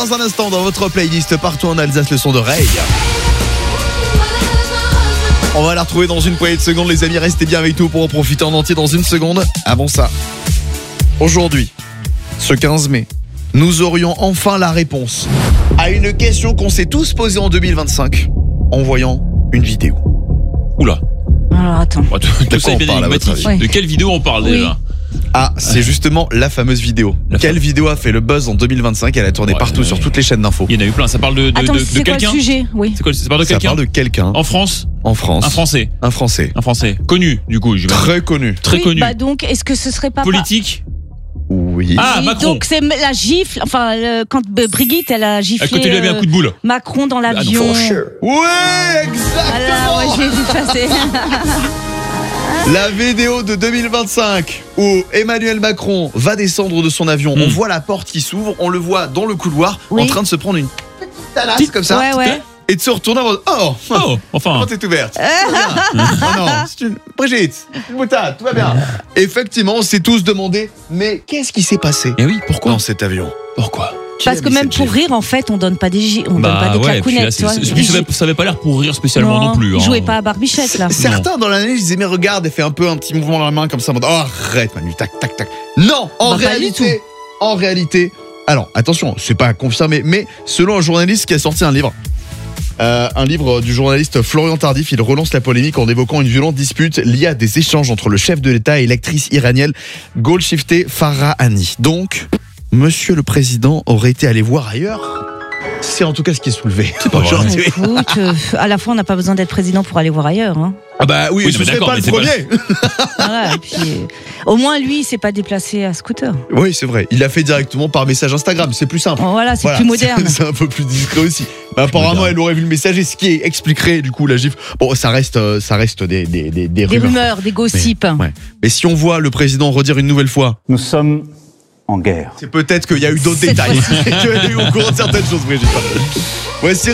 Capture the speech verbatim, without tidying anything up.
dans un instant dans votre playlist partout en Alsace, le son de Ray. On va la retrouver dans une poignée de secondes, les amis. Restez bien avec nous pour en profiter en entier dans une seconde. Avant ça, aujourd'hui, ce quinze mai, nous aurions enfin la réponse à une question qu'on s'est tous posée en deux mille vingt-cinq en voyant une vidéo. Oula. Alors attends. Bah, tout, De tout ça quoi est on bien parle, à votre énigmatique. avis De quelle vidéo on parle Oui. déjà? Ah, c'est justement la fameuse vidéo. La Quelle fameuse. vidéo a fait le buzz en deux mille vingt-cinq? Elle a tourné Ouais, partout ouais. sur toutes les chaînes d'infos. Il y en a eu plein. Ça parle de, de, Attends, de, de c'est quoi le quelqu'un. sujet? Oui. C'est quoi? Ça parle de Ça quelqu'un parle de quelqu'un en France. en France. Un Français. Un Français. Un Français. Connu, du coup. j'imagine. Très connu. Très Oui, connu. Bah donc, est-ce que ce serait pas Politique. Oui. Ah, Oui, Macron. donc c'est la gifle. Enfin, le- quand euh, Brigitte, elle a giflé Quand il lui a mis un euh, coup de boule. Macron dans Ah, l'avion. non, Ouais, Voilà, ouais, exactement. je l'ai vu passer. La vidéo de deux mille vingt-cinq où Emmanuel Macron va descendre de son avion. Mm. On voit la porte qui s'ouvre, on le voit dans le couloir Oui. en train de se prendre une petite talasse Petite- comme ça Ouais, ouais. et de se retourner en mode oh, Oh, enfin. la porte est ouverte. Oh non, c'est une Brigitte, c'est une boutade, tout va bien. Effectivement, on s'est tous demandé mais qu'est-ce qui s'est passé Et oui, pourquoi? dans cet avion? Pourquoi? Qui a Parce que mis même cette pour gifle rire, en fait, on donne pas des gi- on donne pas des Bah ouais, puis là, claquounettes. c'est- tu vois. c'est- puis ça avait- ça avait pas l'air pour rire spécialement non, plus. Il hein. jouait pas à Barbichette là. Certains dans l'analyse disaient mais regarde, elle fait un peu un petit mouvement dans la main comme ça en mode oh arrête Manu, tac tac tac. Non, en Bah, pas du réalité, en réalité, alors attention, c'est pas confirmé, mais selon un journaliste qui a sorti un livre, euh, un livre du journaliste Florian Tardif, il relance la polémique en évoquant une violente dispute liée à des échanges entre le chef de l'État et l'actrice iranienne Golshifteh Farahani. Donc, Monsieur le Président aurait été allé voir ailleurs. C'est en tout cas ce qui est soulevé. pas vrai. aujourd'hui. Écoute, euh, à la fois, on n'a pas besoin d'être président pour aller voir ailleurs. Hein. Ah bah oui, Oui, je mais ne serais d'accord, pas mais le c'est pas- premier. Voilà, et puis, euh, au moins, lui, il s'est pas déplacé à scooter. Oui, c'est vrai. Il l'a fait directement par message Instagram. C'est plus simple. Bon, voilà, c'est Voilà, plus moderne. C'est c'est un peu plus discret aussi. Mais apparemment, moderne. elle aurait vu le message et ce qui expliquerait du coup la gifle. Bon, ça reste, euh, ça reste des, des, des, des Des rumeurs. rumeurs, des gossips. Ouais. Mais si on voit le président redire une nouvelle fois, Nous sommes en guerre. c'est peut-être qu'il y a eu d'autres Cette détails. Qu'il y a eu au courant de certaines choses, Brigitte. Voici